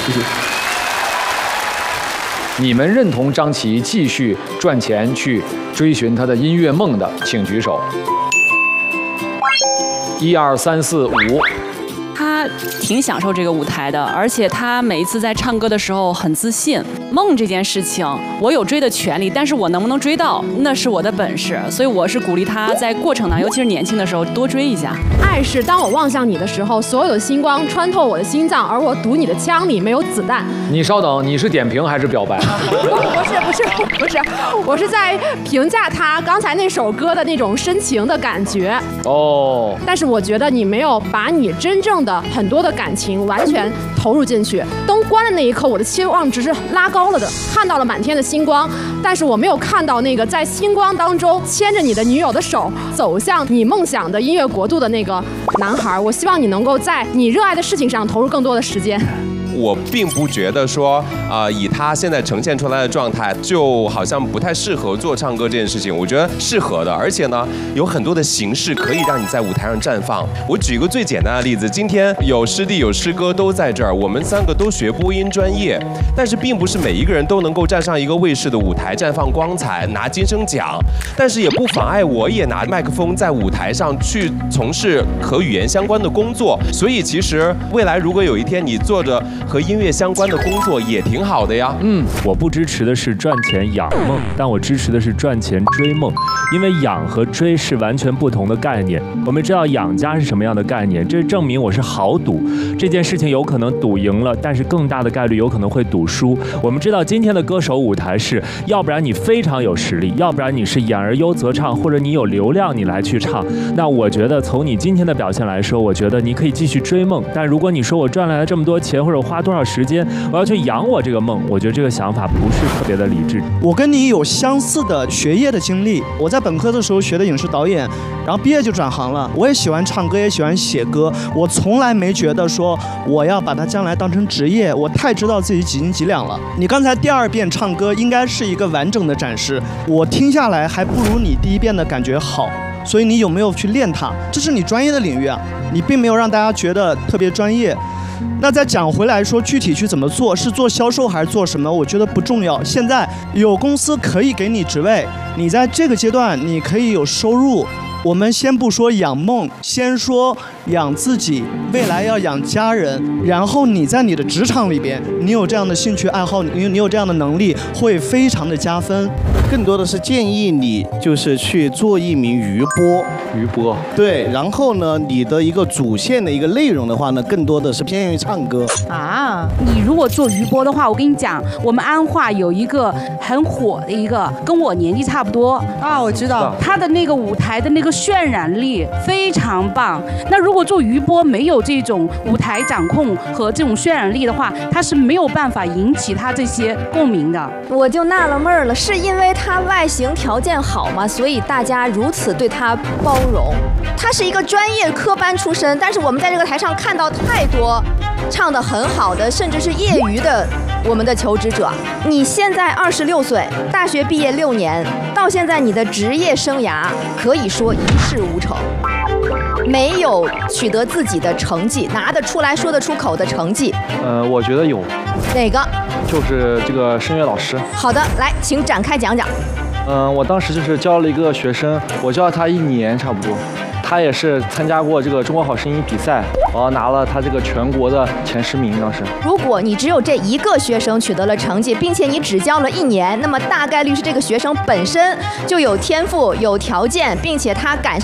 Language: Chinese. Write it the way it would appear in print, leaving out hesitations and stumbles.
谢谢。 你们认同张琪继续赚钱去追寻他的音乐梦的，请举手。1、2、3、4、5。 他挺享受这个舞台的，而且他每一次在唱歌的时候很自信。梦这件事情，我有追的权利，但是我能不能追到，那是我的本事。所以我是鼓励他在过程当中，尤其是年轻的时候多追一下。 爱是当我望向你的时候，所有的星光穿透我的心脏，而我赌你的枪里没有子弹。 你稍等，你是点评还是表白？ 不是，我是在评价他刚才那首歌的那种深情的感觉。 哦。 但是我觉得你没有把你真正的很多的感情完全投入进去。灯关的那一刻，我的期望值是拉高了的，看到了满天的星光，但是我没有看到那个在星光当中牵着你的女友的手走向你梦想的音乐国度的那个男孩。我希望你能够在你热爱的事情上投入更多的时间。 我并不觉得说，以他现在呈现出来的状态，就好像不太适合做唱歌这件事情。我觉得适合的，而且呢，有很多的形式可以让你在舞台上绽放。我举一个最简单的例子，今天有师弟有师哥都在这儿，我们3个都学播音专业，但是并不是每一个人都能够站上一个卫视的舞台绽放光彩，拿金声奖。但是也不妨碍我也拿麦克风在舞台上去从事和语言相关的工作。所以其实未来如果有一天你做着和音乐相关的工作也挺好的呀。 我不支持的是赚钱养梦，但我支持的是赚钱追梦，因为养和追是完全不同的概念。我们知道养家是什么样的概念，这证明我是豪赌，这件事情有可能赌赢了，但是更大的概率有可能会赌输。我们知道今天的歌手舞台是，要不然你非常有实力，要不然你是演而优则唱，或者你有流量你来去唱。那我觉得从你今天的表现来说，我觉得你可以继续追梦，但如果你说我赚来了这么多钱，或者花多少时间我要去养我这个梦，我觉得这个想法不是特别的理智。 我跟你有相似的学业的经历，我在本科的时候学的影视导演，然后毕业就转行了。我也喜欢唱歌，也喜欢写歌，我从来没觉得说我要把它将来当成职业，我太知道自己几斤几两了。你刚才第2遍唱歌应该是一个完整的展示，我听下来还不如你第1遍的感觉好。所以你有没有去练它？这是你专业的领域啊，你并没有让大家觉得特别专业。那再讲回来说，具体去怎么做，是做销售还是做什么？我觉得不重要。现在有公司可以给你职位，你在这个阶段你可以有收入。我们先不说养梦，先说养自己，未来要养家人。然后你在你的职场里边，你有这样的兴趣爱好，你有这样的能力，会非常的加分。 更多的是建议你就是去做一名娱播，对。然后呢，你的一个主线的一个内容的话呢，更多的是偏向于唱歌啊。你如果做娱播的话，我跟你讲，我们安化有一个很火的一个，跟我年纪差不多啊，我知道他的那个舞台的那个渲染力非常棒。那如果做娱播没有这种舞台掌控和这种渲染力的话，他是没有办法引起他这些共鸣的。 我就纳了闷了，是因为他外形条件好吗？所以大家如此对他包容。他是一个专业科班出身，但是我们在这个台上看到太多唱得很好的，甚至是业余的我们的求职者。你现在26岁，大学毕业6年，到现在你的职业生涯可以说一事无成，没有取得自己的成绩，拿得出来说得出口的成绩。 我觉得有。 哪个？ 就是这个声乐老师。 好的，来，请展开讲讲。 我当时就是教了一个学生，我教了他1年差不多。他也是参加过这个中国好声音比赛，然后拿了他这个全国的前10名。当时， 如果你只有这1个学生取得了成绩，并且你只教了1年，那么大概率是这个学生本身就有天赋、有条件，并且他赶上